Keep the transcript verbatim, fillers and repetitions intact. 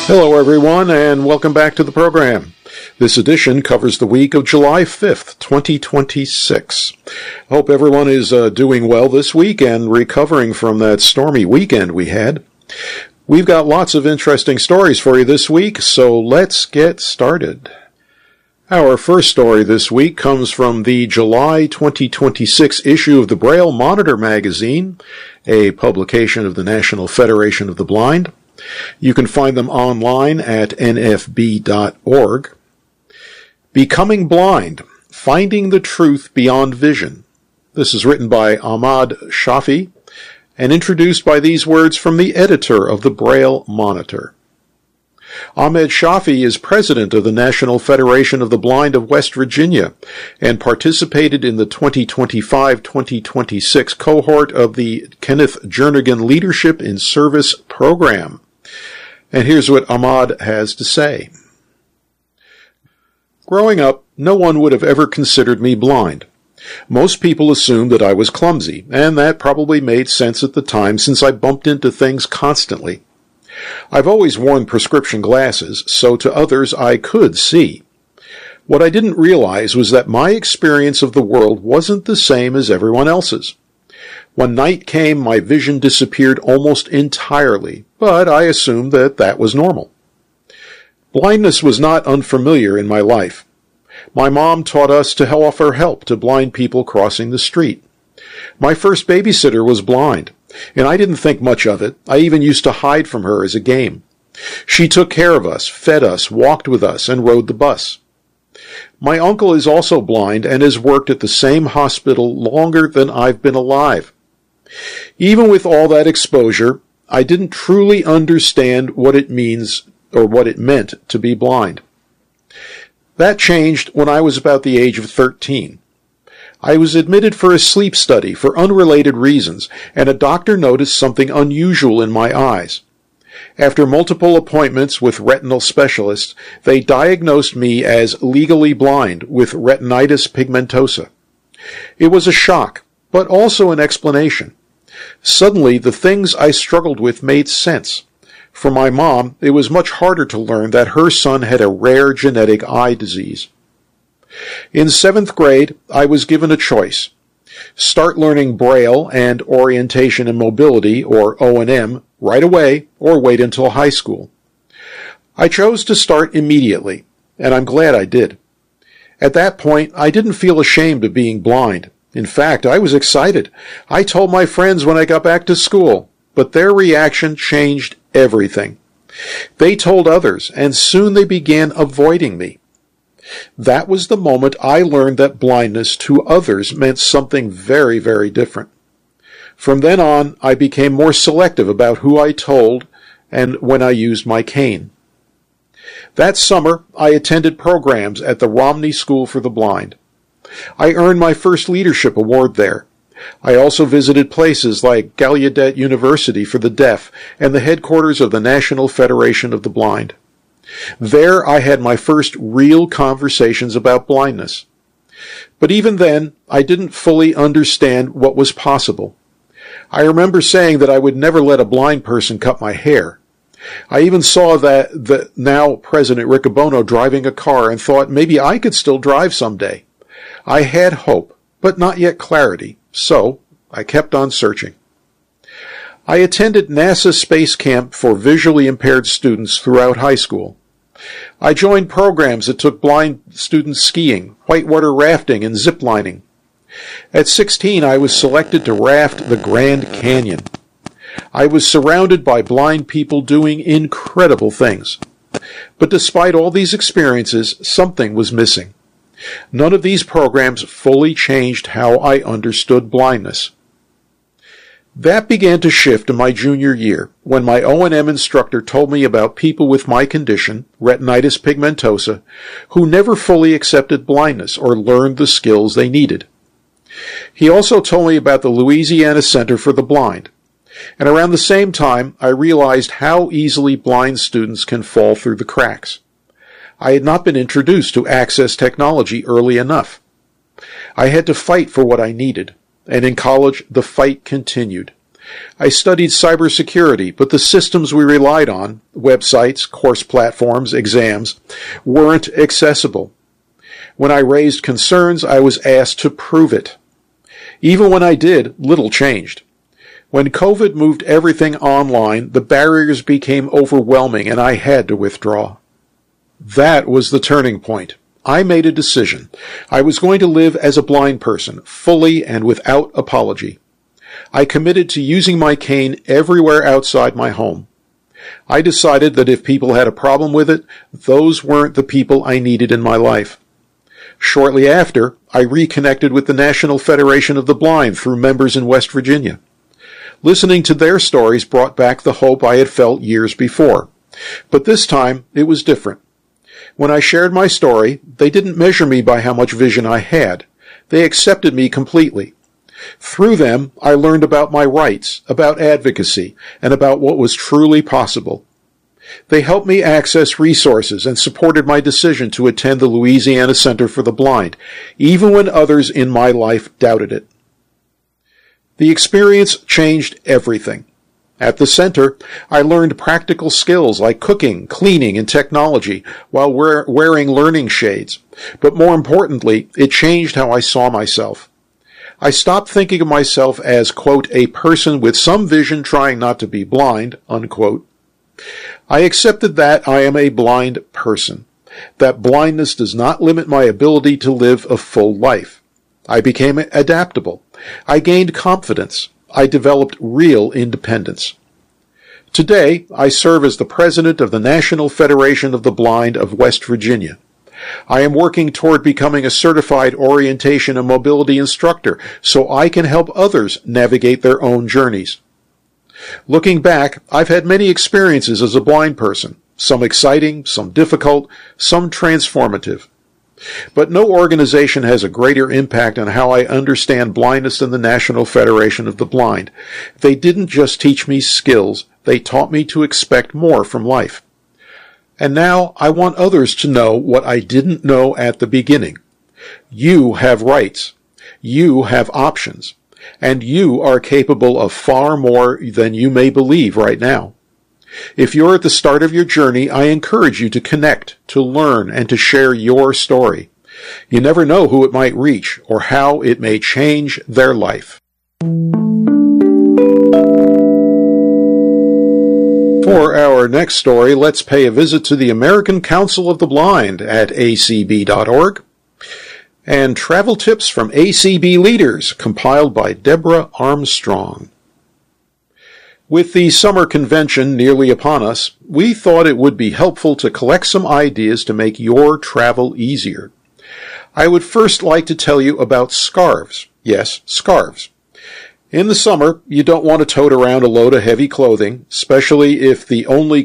Hello, everyone, and welcome back to the program. This edition covers the week of July fifth, twenty twenty-six. I hope everyone is uh, doing well this week and recovering from that stormy weekend we had. We've got lots of interesting stories for you this week, so let's get started. Our first story this week comes from the July twenty twenty-six issue of the Braille Monitor magazine, a publication of the National Federation of the Blind. You can find them online at N F B dot org. Becoming Blind, Finding the Truth Beyond Vision. This is written by Ahmad Shafi and introduced by these words from the editor of the Braille Monitor. Ahmed Shafi is president of the National Federation of the Blind of West Virginia and participated in the twenty twenty-five twenty twenty-six cohort of the Kenneth Jernigan Leadership in Service program. And here's what Ahmad has to say. Growing up, no one would have ever considered me blind. Most people assumed that I was clumsy, and that probably made sense at the time since I bumped into things constantly. I've always worn prescription glasses, so to others I could see. What I didn't realize was that my experience of the world wasn't the same as everyone else's. When night came, my vision disappeared almost entirely, but I assumed that that was normal. Blindness was not unfamiliar in my life. My mom taught us to offer help to blind people crossing the street. My first babysitter was blind, and I didn't think much of it. I even used to hide from her as a game. She took care of us, fed us, walked with us, and rode the bus. My uncle is also blind and has worked at the same hospital longer than I've been alive. Even with all that exposure, I didn't truly understand what it means or what it meant to be blind. That changed when I was about the age of thirteen. I was admitted for a sleep study for unrelated reasons, and a doctor noticed something unusual in my eyes. After multiple appointments with retinal specialists, they diagnosed me as legally blind with retinitis pigmentosa. It was a shock, but also an explanation. Suddenly, the things I struggled with made sense. For my mom, it was much harder to learn that her son had a rare genetic eye disease. In seventh grade, I was given a choice. Start learning Braille and Orientation and Mobility, or O and M, right away, or wait until high school. I chose to start immediately, and I'm glad I did. At that point, I didn't feel ashamed of being blind. In fact, I was excited. I told my friends when I got back to school, but their reaction changed everything. They told others, and soon they began avoiding me. That was the moment I learned that blindness to others meant something very, very different. From then on, I became more selective about who I told and when I used my cane. That summer, I attended programs at the Romney School for the Blind. I earned my first leadership award there. I also visited places like Gallaudet University for the Deaf and the headquarters of the National Federation of the Blind. There I had my first real conversations about blindness. But even then, I didn't fully understand what was possible. I remember saying that I would never let a blind person cut my hair. I even saw that the now President Riccobono driving a car and thought maybe I could still drive someday. I had hope, but not yet clarity, so I kept on searching. I attended NASA Space Camp for visually impaired students throughout high school. I joined programs that took blind students skiing, whitewater rafting, and ziplining. At sixteen, I was selected to raft the Grand Canyon. I was surrounded by blind people doing incredible things. But despite all these experiences, something was missing. None of these programs fully changed how I understood blindness. That began to shift in my junior year, when my O and M instructor told me about people with my condition, retinitis pigmentosa, who never fully accepted blindness or learned the skills they needed. He also told me about the Louisiana Center for the Blind, and around the same time I realized how easily blind students can fall through the cracks. I had not been introduced to access technology early enough. I had to fight for what I needed, and in college the fight continued. I studied cybersecurity, but the systems we relied on, websites, course platforms, exams, weren't accessible. When I raised concerns, I was asked to prove it. Even when I did, little changed. When COVID moved everything online, the barriers became overwhelming and I had to withdraw. That was the turning point. I made a decision. I was going to live as a blind person, fully and without apology. I committed to using my cane everywhere outside my home. I decided that if people had a problem with it, those weren't the people I needed in my life. Shortly after, I reconnected with the National Federation of the Blind through members in West Virginia. Listening to their stories brought back the hope I had felt years before. But this time, it was different. When I shared my story, they didn't measure me by how much vision I had. They accepted me completely. Through them, I learned about my rights, about advocacy, and about what was truly possible. They helped me access resources and supported my decision to attend the Louisiana Center for the Blind, even when others in my life doubted it. The experience changed everything. At the center, I learned practical skills like cooking, cleaning, and technology while wear- wearing learning shades. But more importantly, it changed how I saw myself. I stopped thinking of myself as, quote, a person with some vision trying not to be blind, unquote. I accepted that I am a blind person, that blindness does not limit my ability to live a full life. I became adaptable. I gained confidence. I developed real independence. Today, I serve as the president of the National Federation of the Blind of West Virginia. I am working toward becoming a certified orientation and mobility instructor so I can help others navigate their own journeys. Looking back, I've had many experiences as a blind person, some exciting, some difficult, some transformative. But no organization has a greater impact on how I understand blindness than the National Federation of the Blind. They didn't just teach me skills, they taught me to expect more from life. And now I want others to know what I didn't know at the beginning. You have rights. You have options. And you are capable of far more than you may believe right now. If you're at the start of your journey, I encourage you to connect, to learn, and to share your story. You never know who it might reach or how it may change their life. For our next story, let's pay a visit to the American Council of the Blind at A C B dot org. And travel tips from A C B leaders, compiled by Deborah Armstrong. With the summer convention nearly upon us, we thought it would be helpful to collect some ideas to make your travel easier. I would first like to tell you about scarves. Yes, scarves. In the summer, you don't want to tote around a load of heavy clothing, especially if the only